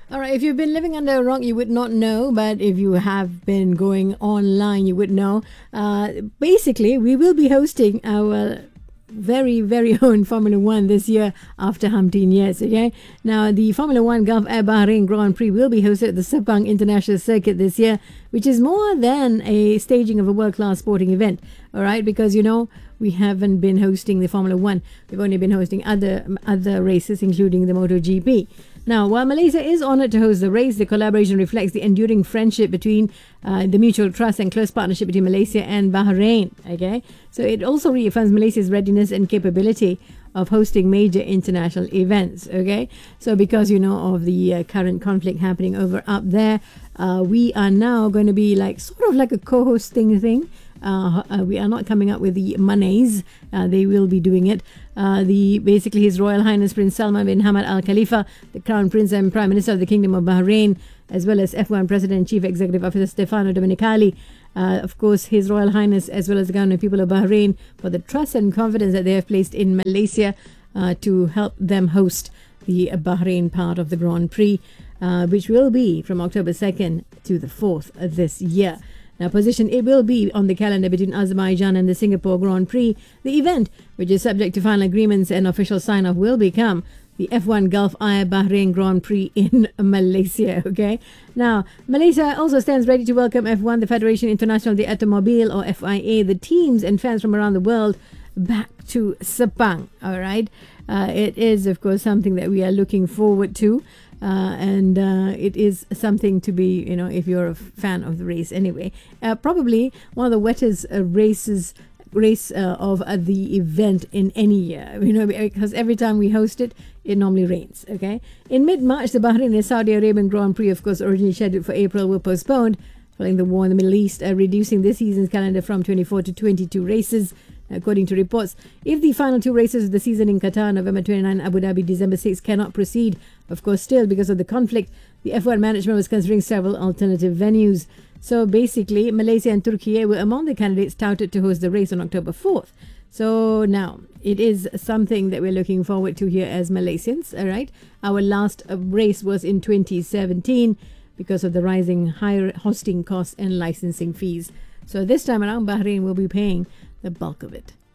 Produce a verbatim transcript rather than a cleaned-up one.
All right, if you've been living under a rock, you would not know, but if you have been going online, you would know. Uh, basically, we will be hosting our very, very own Formula One this year after umpteen years, okay? Now, the Formula One Gulf Air Bahrain Grand Prix will be hosted at the Sepang International Circuit this year, which is more than a staging of a world-class sporting event, all right? Because, you know, we haven't been hosting the Formula One. We've only been hosting other other races, including the MotoGP. Now, while Malaysia is honoured to host the race, the collaboration reflects the enduring friendship between uh, the mutual trust and close partnership between Malaysia and Bahrain. Okay, so it also reaffirms Malaysia's readiness and capability of hosting major international events. Okay, so because you know of the uh, current conflict happening over up there, uh, we are now going to be like sort of like a co-hosting thing. Uh, uh, we are not coming up with the monies. Uh, they will be doing it. Uh, the basically His Royal Highness Prince Salman bin Hamad Al Khalifa, the Crown Prince and Prime Minister of the Kingdom of Bahrain, as well as F one President and Chief Executive Officer Stefano Domenicali, uh, of course His Royal Highness, as well as the government people of Bahrain, for the trust and confidence that they have placed in Malaysia uh, to help them host the Bahrain part of the Grand Prix, uh, which will be from October second to the fourth of this year. Now, position it will be on the calendar between Azerbaijan and the Singapore Grand Prix. The event, which is subject to final agreements and official sign-off, will become the F one Gulf Air Bahrain Grand Prix in Malaysia. Okay. Now, Malaysia also stands ready to welcome F one, the Federation International de Automobile, or F I A, the teams and fans from around the world back to Sepang. All right. Uh, it is, of course, something that we are looking forward to. Uh, and uh, it is something to be, you know, if you're a fan of the race anyway. Uh, probably one of the wettest uh, races race uh, of uh, the event in any year, you know, because every time we host it, it normally rains. Okay. In mid-March, the Bahrain and Saudi Arabian Grand Prix, of course, originally scheduled for April, were postponed following the war in the Middle East, uh, reducing this season's calendar from twenty-four to twenty-two races. According to reports, if the final two races of the season in Qatar, November twenty-ninth, Abu Dhabi, December sixth, cannot proceed, of course, still because of the conflict, the F one management was considering several alternative venues. So basically, Malaysia and Turkey were among the candidates touted to host the race on October fourth. So now, it is something that we're looking forward to here as Malaysians, all right? Our last uh, race was in twenty seventeen because of the rising higher hosting costs and licensing fees. So this time around, Bahrain will be paying the bulk of it.